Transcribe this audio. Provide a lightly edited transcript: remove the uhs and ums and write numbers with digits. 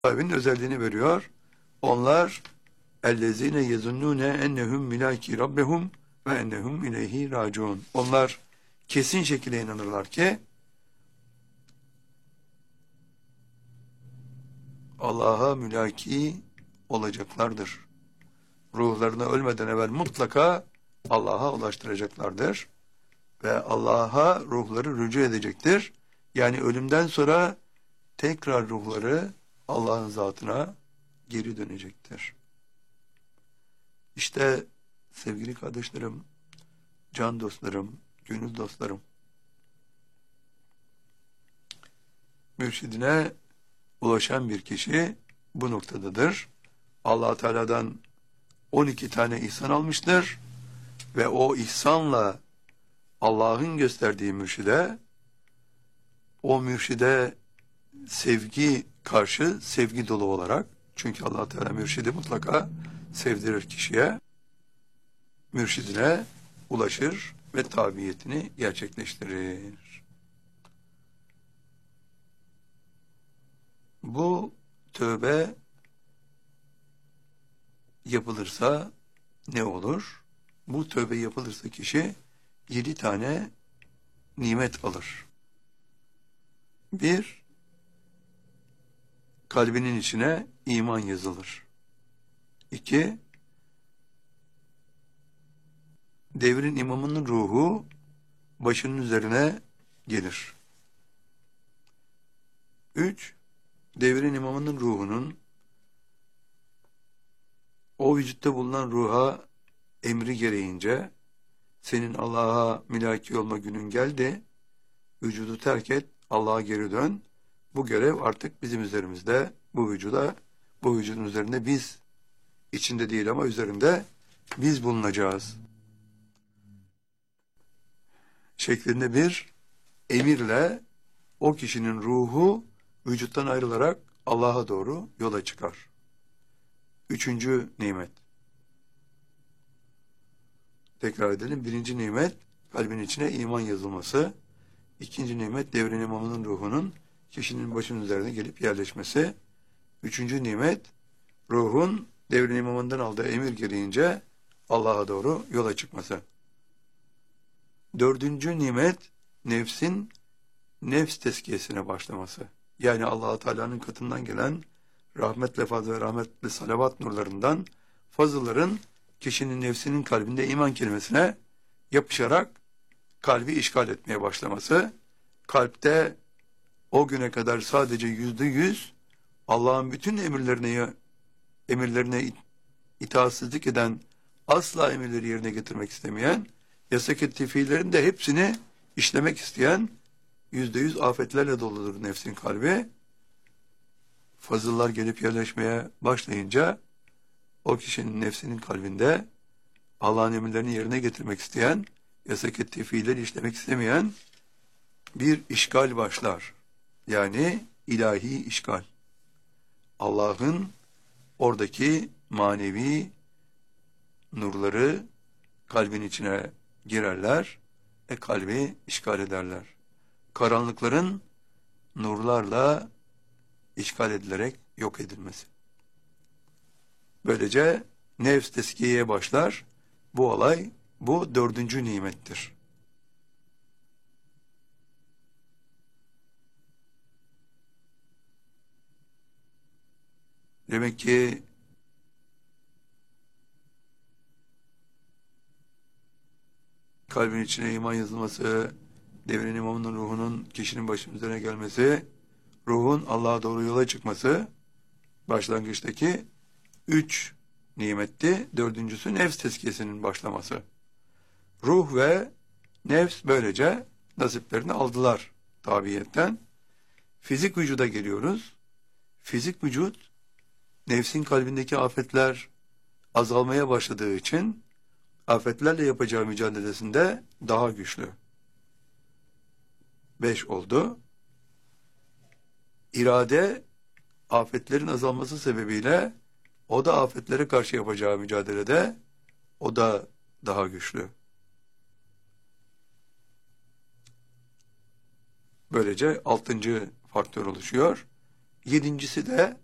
sahibinin özelliğini veriyor. Onlar اَلَّذ۪ينَ يَظُنُّونَ اَنَّهُمْ مِلَاكِ رَبَّهُمْ وَاَنَّهُمْ اِلَيْهِ رَاجِعُونَ. Onlar kesin şekilde inanırlar ki Allah'a mülaki olacaklardır. Ruhlarını ölmeden evvel mutlaka Allah'a ulaştıracaklardır. Ve Allah'a ruhları rücu edecektir. Yani ölümden sonra tekrar ruhları Allah'ın zatına geri dönecektir. İşte sevgili kardeşlerim, can dostlarım, gönül dostlarım, mürşidine ulaşan bir kişi bu noktadadır. Allah Teala'dan 12 tane ihsan almıştır ve o ihsanla Allah'ın gösterdiği mürşide, o mürşide sevgi karşı sevgi dolu olarak, çünkü Allah Teala mürşidi mutlaka sevdirir kişiye, mürşidine ulaşır ve tabiyetini gerçekleştirir. Bu tövbe yapılırsa ne olur? Bu tövbe yapılırsa kişi 7 tane nimet alır. 1, kalbinin içine iman yazılır. 2, devrin imamının ruhu başının üzerine gelir. 3, devrin imamının ruhunun o vücutta bulunan ruha emri gereğince senin Allah'a mülaki olma günün geldi, vücudu terk et, Allah'a geri dön. Bu görev artık bizim üzerimizde, bu vücudun üzerinde biz, içinde değil ama üzerinde biz bulunacağız şeklinde bir emirle o kişinin ruhu vücuttan ayrılarak Allah'a doğru yola çıkar. 3. nimet. Tekrar edelim. 1. nimet kalbin içine iman yazılması. 2. nimet devrin imamının ruhunun kişinin başının üzerine gelip yerleşmesi. 3. nimet ruhun devrin imamından aldığı emir gereğince Allah'a doğru yola çıkması. 4. nimet nefsin nefs tezkiyesine başlaması. Yani Allah Teala'nın katından gelen rahmetle fazl ve rahmetle salavat nurlarından fazılların kişinin nefsinin kalbinde iman kelimesine yapışarak kalbi işgal etmeye başlaması. Kalpte o güne kadar sadece %100 Allah'ın bütün emirlerine itaatsizlik eden, asla emirleri yerine getirmek istemeyen, yasak ettiği fiillerin de hepsini işlemek isteyen %100 afetlerle doludur nefsin kalbi. Fazıllar gelip yerleşmeye başlayınca o kişinin nefsinin kalbinde Allah'ın emirlerini yerine getirmek isteyen, yasak ettiği fiilleri işlemek istemeyen bir işgal başlar. Yani ilahi işgal. Allah'ın oradaki manevi nurları kalbin içine girerler ve kalbi işgal ederler. Karanlıkların nurlarla işgal edilerek yok edilmesi. Böylece nefs tezkiyeye başlar. Bu olay, bu 4. nimettir. Demek ki kalbin içine iman yazılması, devrin imamının ruhunun kişinin başının üzerine gelmesi, ruhun Allah'a doğru yola çıkması, başlangıçtaki 3 nimetti. 4.'sü nefs tezkiyesinin başlaması. Ruh ve nefs böylece nasiplerini aldılar tabiyetten. Fizik vücuda geliyoruz. Fizik vücut, nefsin kalbindeki afetler azalmaya başladığı için afetlerle yapacağı mücadelesinde daha güçlü. 5 oldu. İrade, afetlerin azalması sebebiyle o da afetlere karşı yapacağı mücadelede o da daha güçlü. Böylece 6. faktör oluşuyor. 7.'si de